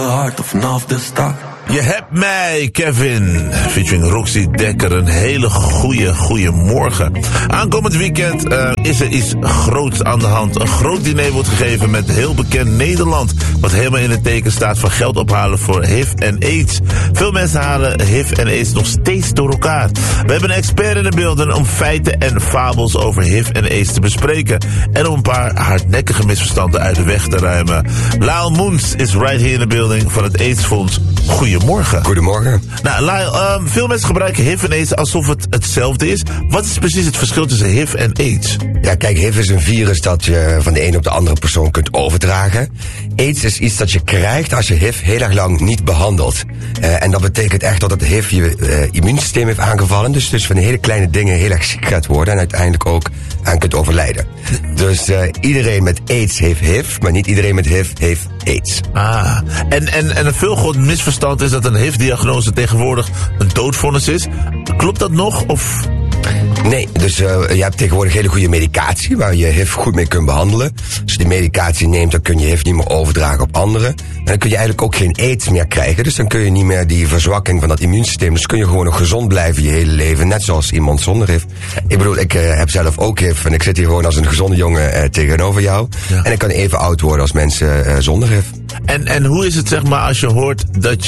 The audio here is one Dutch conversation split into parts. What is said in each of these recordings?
Hard of vanaf de start. Je hebt mij, Kevin, featuring Roxy Dekker. Een hele goede morgen. Aankomend weekend is er iets groots aan de hand. Een groot diner wordt gegeven met heel bekend Nederland. Wat helemaal in het teken staat van geld ophalen voor HIV en AIDS. Veel mensen halen HIV en AIDS nog steeds door elkaar. We hebben een expert in de beelden om feiten en fabels over HIV en AIDS te bespreken. En om een paar hardnekkige misverstanden uit de weg te ruimen. Lyle Moons is right here in the building van het AIDS-fonds. Goedemorgen. Goedemorgen. Nou, Lyle, veel mensen gebruiken HIV en AIDS alsof het hetzelfde is. Wat is precies het verschil tussen HIV en AIDS? Ja, kijk, HIV is een virus dat je van de een op de andere persoon kunt overdragen. AIDS is iets dat je krijgt als je HIV heel erg lang niet behandelt. En dat betekent echt dat het HIV je immuunsysteem heeft aangevallen. Dus van hele kleine dingen heel erg ziek gaat worden en uiteindelijk ook aan kunt overlijden. Dus iedereen met AIDS heeft HIV, maar niet iedereen met HIV heeft AIDS. Ah, en een veel groot misverstand is dat een HIV-diagnose tegenwoordig een doodvonnis is. Klopt dat nog, of... Nee, dus je hebt tegenwoordig hele goede medicatie waar je HIV goed mee kunt behandelen. Als je die medicatie neemt, dan kun je HIV niet meer overdragen op anderen. En dan kun je eigenlijk ook geen AIDS meer krijgen. Dus dan kun je niet meer die verzwakking van dat immuunsysteem. Dus kun je gewoon nog gezond blijven je hele leven. Net zoals iemand zonder HIV. Ik bedoel, ik heb zelf ook HIV. En ik zit hier gewoon als een gezonde jongen tegenover jou. Ja. En ik kan even oud worden als mensen zonder HIV. En hoe is het, zeg maar, als je hoort dat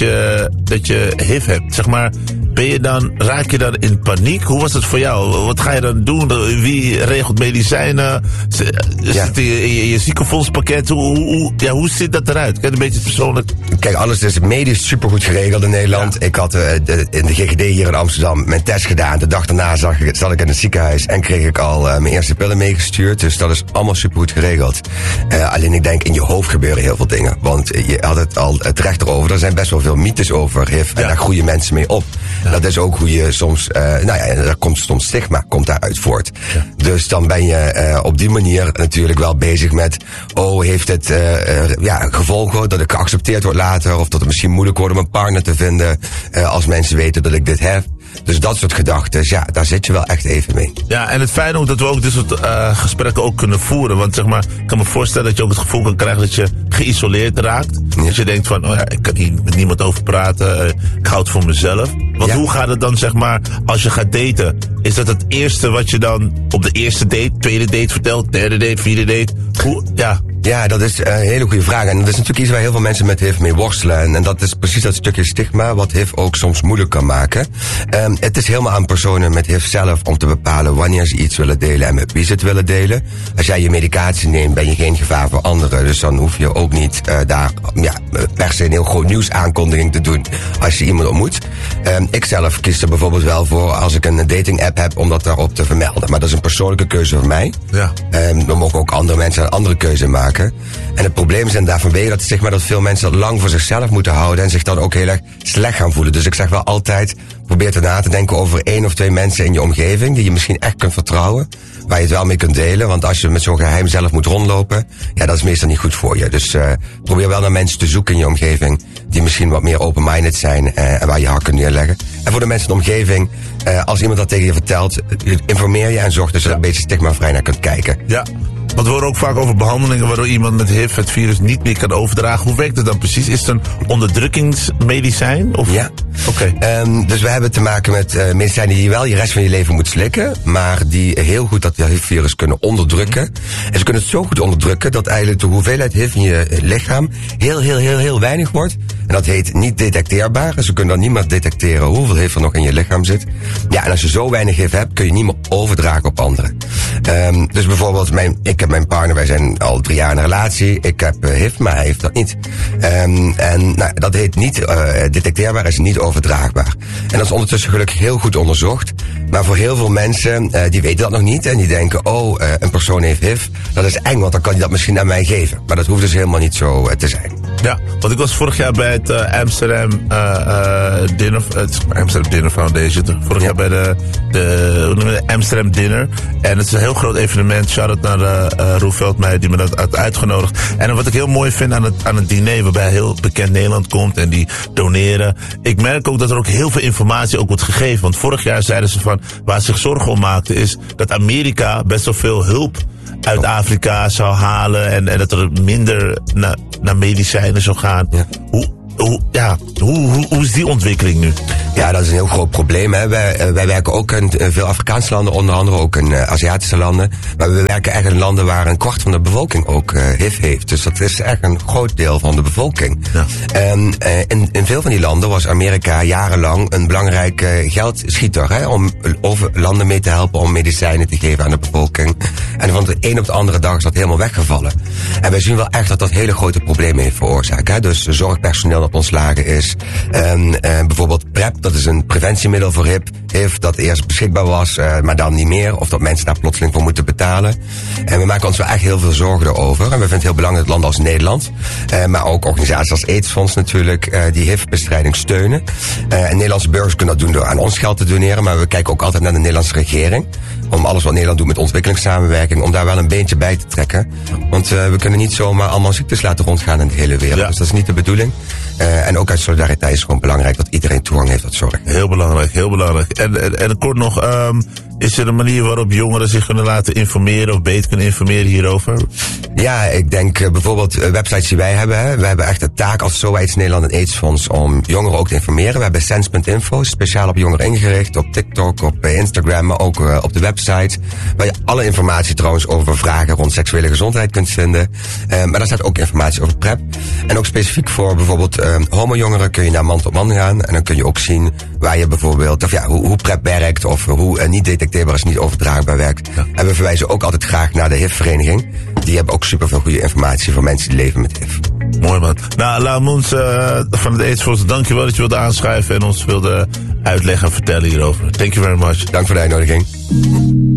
je HIV hebt? Zeg maar, raak je dan in paniek? Hoe was het voor jou? Wat ga je dan doen? Wie regelt medicijnen? Zit je ziekenfondspakket? Hoe ziet dat eruit? Kijk, een beetje persoonlijk. Kijk, alles is medisch supergoed geregeld in Nederland. Ja. Ik had in de GGD hier in Amsterdam mijn test gedaan. De dag daarna zat ik in het ziekenhuis en kreeg ik al mijn eerste pillen meegestuurd. Dus dat is allemaal supergoed geregeld. Alleen ik denk, in je hoofd gebeuren heel veel dingen. Want je had het al terecht erover. Er zijn best wel veel mythes over HIV. En daar groeien mensen mee op. Ja. Dat is ook hoe je soms... daar komt soms stigma daaruit voort. Ja. Dus dan ben je op die manier natuurlijk wel bezig met... heeft het gevolgen dat ik geaccepteerd word later... of dat het misschien moeilijk wordt om een partner te vinden... als mensen weten dat ik dit heb. Dus dat soort gedachten, ja, daar zit je wel echt even mee. Ja, en het fijne ook dat we ook dit soort gesprekken ook kunnen voeren. Want zeg maar, ik kan me voorstellen dat je ook het gevoel kan krijgen dat je geïsoleerd raakt. Ja. Dat je denkt van, ik kan hier met niemand over praten. Ik hou het voor mezelf. Want hoe gaat het dan, zeg maar, als je gaat daten? Is dat het eerste wat je dan op de eerste date, tweede date vertelt, derde date, vierde date? Ja, dat is een hele goede vraag. En dat is natuurlijk iets waar heel veel mensen met HIV mee worstelen. En dat is precies dat stukje stigma wat HIV ook soms moeilijk kan maken. Het is helemaal aan personen met HIV zelf om te bepalen wanneer ze iets willen delen en met wie ze het willen delen. Als jij je medicatie neemt, ben je geen gevaar voor anderen. Dus dan hoef je ook niet per se een heel groot nieuwsaankondiging te doen als je iemand ontmoet. Ik zelf kies er bijvoorbeeld wel voor als ik een dating app heb om dat daarop te vermelden. Maar dat is een persoonlijke keuze voor mij. Ja. Dan mogen ook andere mensen een andere keuze maken. En het probleem is inderdaad vanwege dat stigma dat veel mensen dat lang voor zichzelf moeten houden en zich dan ook heel erg slecht gaan voelen. Dus ik zeg wel altijd, probeer na te denken over 1 of 2 mensen in je omgeving die je misschien echt kunt vertrouwen, waar je het wel mee kunt delen. Want als je met zo'n geheim zelf moet rondlopen, ja, dat is meestal niet goed voor je. Dus probeer wel naar mensen te zoeken in je omgeving die misschien wat meer open-minded zijn en waar je hart kunt neerleggen. En voor de mensen in de omgeving, als iemand dat tegen je vertelt, informeer je en zorg dat je er een beetje stigmavrij naar kunt kijken. Ja. Want we horen ook vaak over behandelingen waardoor iemand met HIV het virus niet meer kan overdragen. Hoe werkt het dan precies? Is het een onderdrukkingsmedicijn? Of? Ja. Oké. Dus we hebben te maken met medicijnen die je wel je rest van je leven moet slikken, maar die heel goed dat HIV-virus kunnen onderdrukken. En ze kunnen het zo goed onderdrukken dat eigenlijk de hoeveelheid HIV in je lichaam heel weinig wordt. En dat heet niet detecteerbaar. En ze kunnen dan niet meer detecteren hoeveel HIV er nog in je lichaam zit. Ja, en als je zo weinig HIV hebt, kun je niet meer overdragen op anderen. Dus bijvoorbeeld, ik heb mijn partner, wij zijn al 3 jaar in een relatie. Ik heb HIV, maar hij heeft dat niet. Dat heet niet detecteerbaar, is niet overdraagbaar. En dat is ondertussen gelukkig heel goed onderzocht. Maar voor heel veel mensen, die weten dat nog niet. En die denken, een persoon heeft HIV. Dat is eng, want dan kan hij dat misschien aan mij geven. Maar dat hoeft dus helemaal niet zo te zijn. Ja, want ik was vorig jaar bij het Amsterdam Dinner Foundation. Vorig jaar bij de Amsterdam Dinner. En het is een heel groot evenement. Shout-out naar Roel Veldmeijer die me dat had uitgenodigd. En wat ik heel mooi vind aan het diner, waarbij heel bekend Nederland komt en die doneren. Ik merk ook dat er ook heel veel informatie ook wordt gegeven. Want vorig jaar zeiden ze van, waar ze zich zorgen om maakten, is dat Amerika best wel veel hulp uit Afrika zou halen en dat er minder naar medicijnen zou gaan. Ja. hoe is die ontwikkeling nu? Ja, dat is een heel groot probleem. Hè. Wij werken ook in veel Afrikaanse landen, onder andere ook in Aziatische landen. Maar we werken echt in landen waar een kwart van de bevolking ook HIV heeft. Dus dat is echt een groot deel van de bevolking. Ja. En in veel van die landen was Amerika jarenlang een belangrijke geldschieter. Hè, om over landen mee te helpen om medicijnen te geven aan de bevolking. En van de een op de andere dag is dat helemaal weggevallen. En wij zien wel echt dat dat hele grote problemen heeft veroorzaakt. Hè. Dus zorgpersoneel dat ontslagen is. Bijvoorbeeld PrEP, dat is een preventiemiddel voor HIV, dat eerst beschikbaar was, maar dan niet meer. Of dat mensen daar plotseling voor moeten betalen. En we maken ons wel echt heel veel zorgen erover. En we vinden het heel belangrijk dat landen als Nederland, maar ook organisaties als AIDS-fonds natuurlijk, die HIV-bestrijding steunen. En Nederlandse burgers kunnen dat doen door aan ons geld te doneren. Maar we kijken ook altijd naar de Nederlandse regering. Om alles wat Nederland doet met ontwikkelingssamenwerking, om daar wel een beentje bij te trekken. Want we kunnen niet zomaar allemaal ziektes laten rondgaan in de hele wereld. Ja. Dus dat is niet de bedoeling. En ook uit solidariteit is het gewoon belangrijk dat iedereen toegang heeft tot zorg. Heel belangrijk, heel belangrijk. En kort nog, is er een manier waarop jongeren zich kunnen laten informeren of beter kunnen informeren hierover? Ja, ik denk bijvoorbeeld websites die wij hebben. Hè. We hebben echt de taak als SOAIDS Nederland en AIDS-fonds om jongeren ook te informeren. We hebben Sense.info, speciaal op jongeren ingericht, op TikTok, op Instagram, maar ook op de website. Waar je alle informatie trouwens over vragen rond seksuele gezondheid kunt vinden. Maar daar staat ook informatie over PrEP. En ook specifiek voor bijvoorbeeld homo-jongeren kun je naar Man tot Man gaan. En dan kun je ook zien waar je bijvoorbeeld, of ja, hoe PrEP werkt, of hoe niet detecteerbaar is, niet overdraagbaar werkt. Ja. En we verwijzen ook altijd graag naar de HIV-vereniging. Die hebben ook superveel goede informatie voor mensen die leven met HIV. Mooi man. Nou, Lau Moens van het AIDS-fonds, dankjewel dat je wilde aanschuiven en ons wilde uitleggen en vertellen hierover. Thank you very much. Dank voor de uitnodiging.